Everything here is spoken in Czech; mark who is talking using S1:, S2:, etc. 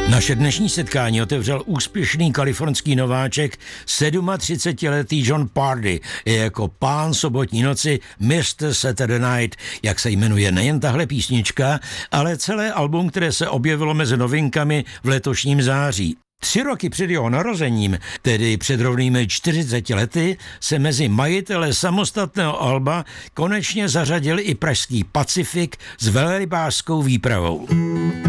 S1: Naše dnešní setkání otevřel úspěšný kalifornský nováček 37letý Jon Pardi jako pán sobotní noci Mr. Saturday Night, jak se jmenuje nejen tahle písnička, ale celé album, které se objevilo mezi novinkami v letošním září. 3 roky před jeho narozením, tedy před rovnými 40 lety, se mezi majitele samostatného alba konečně zařadil i pražský Pacifik s velrybářskou výpravou.